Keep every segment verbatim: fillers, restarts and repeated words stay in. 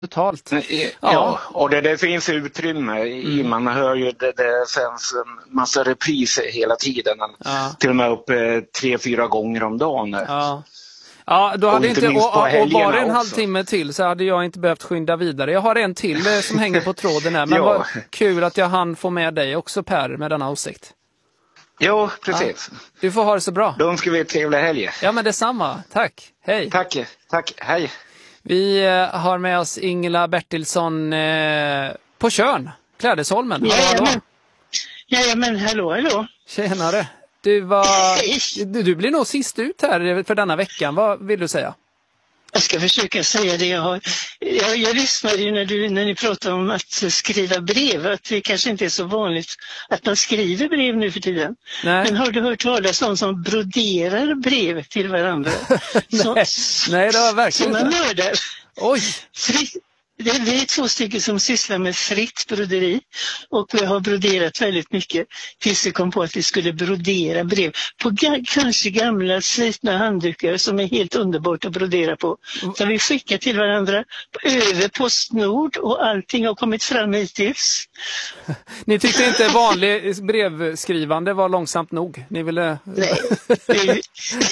totalt. Ja, ja, och det, det finns utrymme i, mm. man hör ju det, det sänds en massa repriser hela tiden. Ja. Till och med upp tre, fyra gånger om dagen. Ja. Ja, då hade och inte, inte och, och bara en också. halvtimme till så hade jag inte behövt skynda vidare. Jag har en till som hänger på tråden här. Men ja. Vad kul att jag hann få med dig också, Per, med denna åsikt. Jo, precis. Ja. Du får ha det så bra. Då önskar vi ett trevlig helg. Ja, men detsamma. Tack. Hej. Tack, tack. Hej. Vi har med oss Ingela Bertilsson eh, på Tjörn, Klädesholmen. Ja, hallå, hallå. Ja, men hallå, hallå. Tjenare. Du, var, du, du blir nog sist ut här för denna veckan. Vad vill du säga? Jag ska försöka säga det jag har. Jag, jag lyssnade ju när, du, när ni pratade om att skriva brev. Att det kanske inte är så vanligt att man skriver brev nu för tiden. Nej. Men har du hört talas om som broderar brev till varandra? Så, nej. nej, det var verkligen inte. Sådana mördar. Oj! Fri, det, vi är två stycken som sysslar med fritt broderi. Och vi har broderat väldigt mycket. Tills vi kom på att vi skulle brodera brev. På ga- kanske gamla slitna handdukar som är helt underbart att brodera på. Så vi skickar till varandra över Postnord och allting har kommit fram hittills. Ni tyckte inte vanlig brevskrivande var långsamt nog? Ni ville... Nej, vi,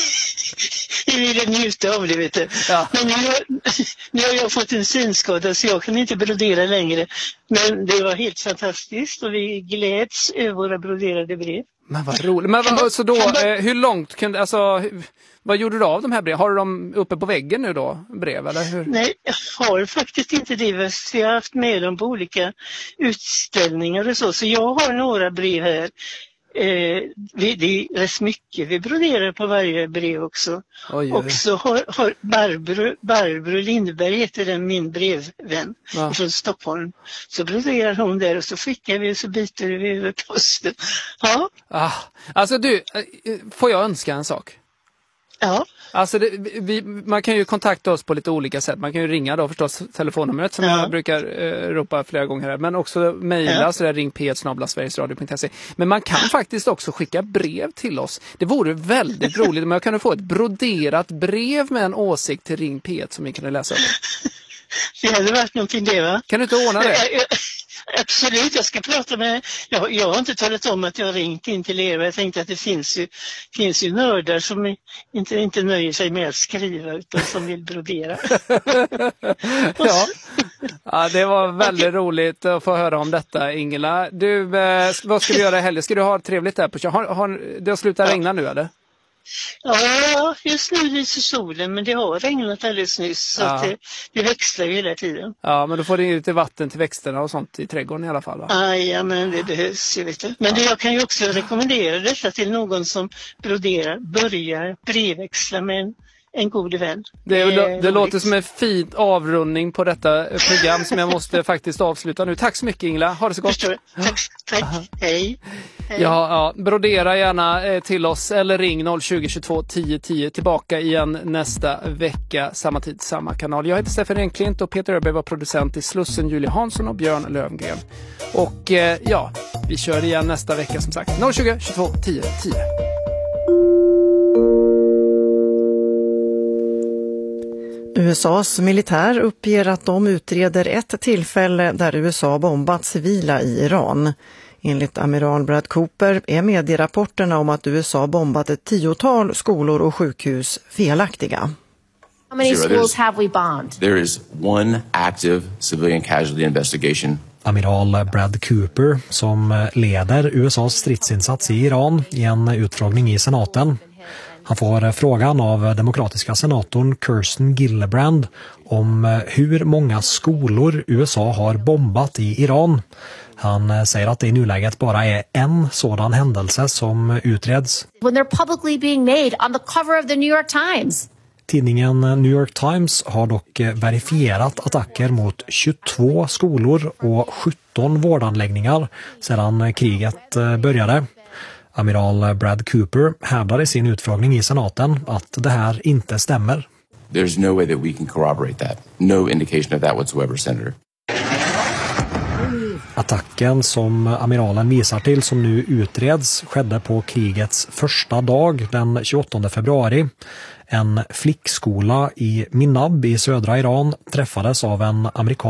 vi ville njuta av det, vet du. Ja. Men nu har, nu har jag fått en synskada så jag kan inte brodera längre. Men det var helt fantastiskt och vi gläds över våra broderade brev. Men vad roligt. Men vad, så då, eh, hur långt kunde, alltså, hur, vad gjorde du av de här breven? Har du dem uppe på väggen nu då, brev eller hur? Nej, jag har faktiskt inte det. Vi har haft med dem på olika utställningar och så. Så jag har några brev här. Eh, vi, det är rätt mycket vi broderar på varje brev också. Oj, och så har, har Barbro, Barbro Lindberg heter den, min brevvän ja. från Stockholm. Så broderar hon där och så skickar vi och så byter vi över posten. Ja. Ah, alltså du, får jag önska en sak? Ja. Alltså det, vi, man kan ju kontakta oss på lite olika sätt. Man kan ju ringa då förstås telefonnumret som ja. jag brukar eh, ropa flera gånger här. Men också mejla ja. så där ring p ett snabel-a sverigesradio punkt se. Men man kan faktiskt också skicka brev till oss. Det vore väldigt roligt om jag kunde få ett broderat brev med en åsikt till ring p ett som vi kunde läsa upp. Det hade varit någonting det, va? Kan du inte ordna det? Absolut, jag ska prata med... Jag, jag har inte talat om att jag har ringt in till er. Jag tänkte att det finns ju, finns ju nördar som inte, inte nöjer sig med att skriva utan som vill brodera. ja. ja, det var väldigt okay. roligt att få höra om detta, Ingela. Du, eh, vad ska du göra i helgen? Ska du ha trevligt där på har, har, Det har slutat ja. regna nu, eller? Ja, just nu lyser solen, men det har regnat alldeles nyss så ja. att det, det växlar ju hela tiden. Ja, men då får det in lite vatten till växterna och sånt i trädgården i alla fall, va? Ah, ja, men det behövs ju, vet du. Men ja. det, jag kan ju också rekommendera detta till någon som broderar, börjar brevväxla med en, en god vän. Det, det, det, det låter som en fin avrundning på detta program som jag måste faktiskt avsluta nu. Tack så mycket, Ingela. Ha det så gott. Tack, tack. Hej. Hej. Ja, ja, brodera gärna eh, till oss eller ring noll tjugo tjugotvå tio tio. Tillbaka igen nästa vecka, samma tid, samma kanal. Jag heter Stefan Enklint och Peter Öberg var producent i Slussen, Julie Hansson och Björn Lövgren. Och eh, ja, vi kör igen nästa vecka som sagt. noll tjugo tjugotvå tio tio. U S A:s militär uppger att de utreder ett tillfälle där U S A bombat civila i Iran. Enligt amiral Brad Cooper är medierapporterna om att U S A bombat ett tiotal skolor och sjukhus felaktiga. How many schools have we bombed? There is one active civilian casualty investigation. Amiral Brad Cooper, som leder U S A:s stridsinsats i Iran, i en utfrågning i senaten. Han får frågan av demokratiska senatorn Kirsten Gillibrand om hur många skolor U S A har bombat i Iran. Han säger att det i nuläget bara är en sådan händelse som utreds. When they're publicly being made on the cover of the New York Times. Tidningen New York Times har dock verifierat attacker mot tjugotvå skolor och sjutton vårdanläggningar sedan kriget började. Amiral Brad Cooper hävdar i sin utfrågning i senaten att det här inte stämmer. There's no way that we can corroborate that. No indication of that whatsoever, Senator. Attacken som amiralen visar till som nu utreds skedde på krigets första dag den tjugoåttonde februari. En flickskola i Minab i södra Iran träffades av en amerikansk